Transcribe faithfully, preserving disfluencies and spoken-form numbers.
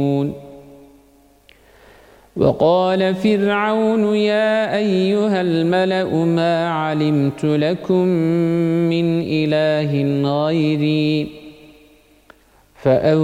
وقال فرعون يا أيها الملأ ما علمت لكم من إله غيري فأوحى